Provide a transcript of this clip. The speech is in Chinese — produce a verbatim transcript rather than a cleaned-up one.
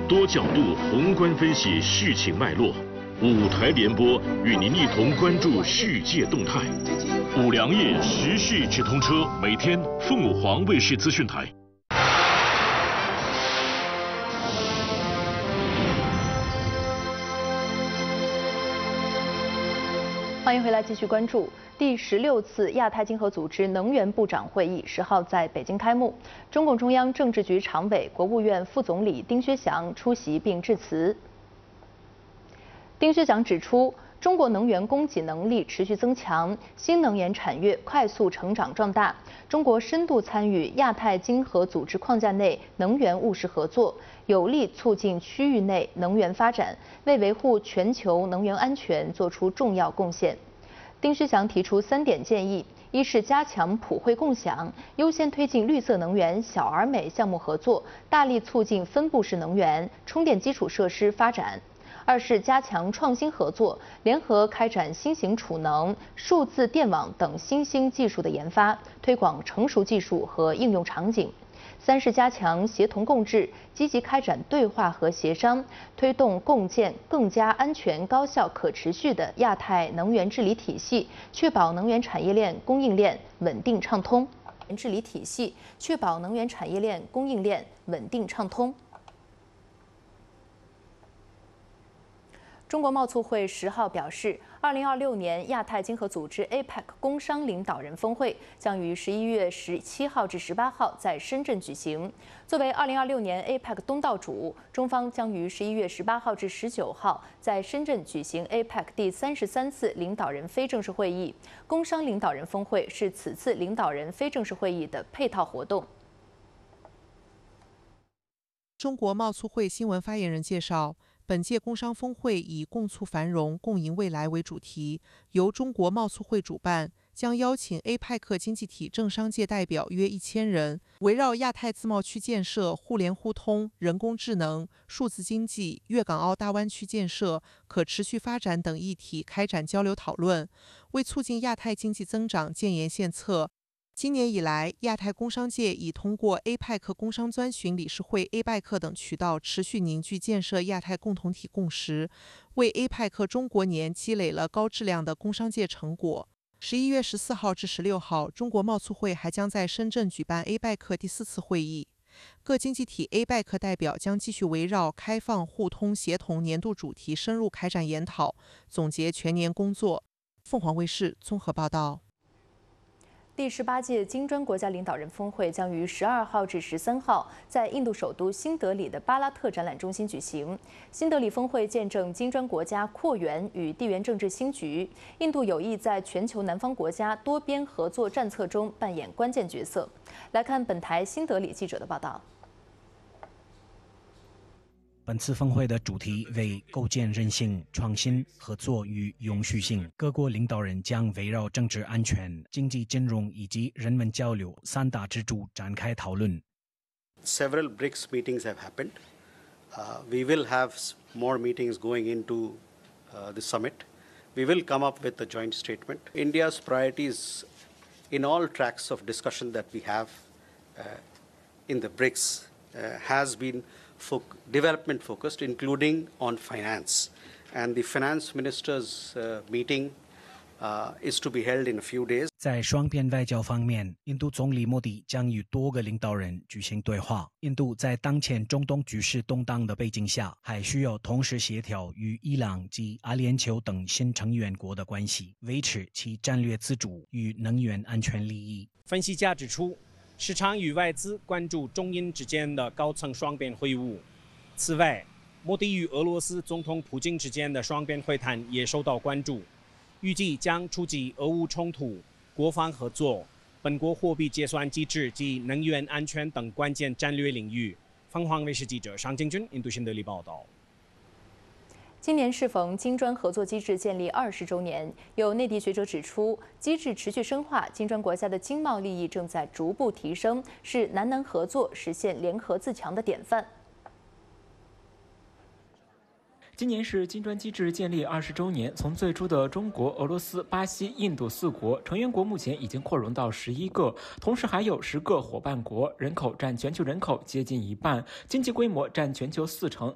多角度宏观分析事情脉络，五台联播与您一同关注世界动态。五粮液时事直通车，每天凤凰卫视资讯台。 欢迎回来，继续关注第十六次亚太经合组织能源部长会议十号在北京开幕。中共中央政治局常委、国务院副总理丁薛祥出席并致辞。丁薛祥指出，中国能源供给能力持续增强，新能源产业快速成长壮大。中国深度参与亚太经合组织框架内能源务实合作，有力促进区域内能源发展，为维护全球能源安全作出重要贡献。丁薛祥提出三点建议：一是加强普惠共享，优先推进绿色能源小而美项目合作，大力促进分布式能源、充电基础设施发展。二是加强创新合作，联合开展新型储能、数字电网等新兴技术的研发，推广成熟技术和应用场景。三是加强协同共治，积极开展对话和协商，推动共建更加安全、高效、可持续的亚太能源治理体系，确保能源产业链供应链稳定畅通。治理体系确保能源产业链供应链稳定畅通。中国贸促会十号表示，二零二六年亚太经合组织 A P E C 工商领导人峰会将于十一月十七号至十八号在深圳举行。作为二零二六年 A P E C 东道主，中方将于十一月十八号至十九号在深圳举行 A P E C 第三十三次领导人非正式会议。工商领导人峰会是此次领导人非正式会议的配套活动。 中国贸促会新闻发言人介绍，本届工商峰会以共促繁荣、共赢未来为主题，由中国贸促会主办，将邀请 A P E C 经济体政商界代表约一千人，围绕亚太自贸区建设、互联互通、人工智能、数字经济、粤港澳大湾区建设、可持续发展等议题开展交流讨论，为促进亚太经济增长建言献策。今年以来，亚太工商界已通过 A P E C 工商专询理事会 A P E C 等渠道，持续凝聚建设亚太共同体共识，为 A P E C 中国年积累了高质量的工商界成果。十一月十四号至十六号，中国贸促会还将在深圳举办 A P E C 第四次会议。各经济体 A P E C 代表将继续围绕开放、互通、协同年度主题深入开展研讨，总结全年工作。凤凰卫视综合报道。 第十八届金砖国家领导人峰会将于十二号至十三号在印度首都新德里的巴拉特展览中心举行。新德里峰会见证金砖国家扩员与地缘政治新局，印度有意在全球南方国家多边合作战策中扮演关键角色。来看本台新德里记者的报道。 本次峰会的主题为构建韧性、创新、合作与永续性。各国领导人将围绕政治安全、经济金融以及人文交流三大支柱展开讨论。 Several B R I C S meetings have happened. Uh, we will have more meetings going into uh, the summit. We will come up with a joint statement. India's priorities in all tracks of discussion that we have uh, in the B R I C S uh, has been development focused, including on finance. And the finance ministers' uh, meeting uh, is to be held in a few days. 在双边外交方面，印度总理莫迪将与多个领导人举行对话。印度在当前中东局势动荡的背景下，还需要同时协调与伊朗及阿联酋等新成员国的关系，维持其战略自主与能源安全利益。 分析家指出，市场与外资关注中印之间的高层双边会晤。此外，莫迪与俄罗斯总统普京之间的双边会谈也受到关注，预计将触及俄乌冲突、国防合作、本国货币结算机制及能源安全等关键战略领域。凤凰卫视记者尚敬军印度新德里报道。 今年适逢金砖合作机制建立二十周年，有内地学者指出，机制持续深化，金砖国家的经贸利益正在逐步提升，是南南合作实现联合自强的典范。 今年是金砖机制建立二十周年，从最初的中国、俄罗斯、巴西、印度四国成员国，目前已经扩容到十一个，同时还有十个伙伴国，人口占全球人口接近一半，经济规模占全球四成，